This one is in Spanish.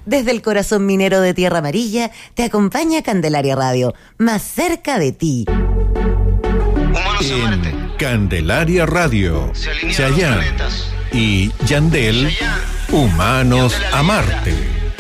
Desde el corazón minero de Tierra Amarilla, te acompaña Candelaria Radio, más cerca de ti. En Candelaria Radio, Chayanne y Yandel, Humanos a Marte.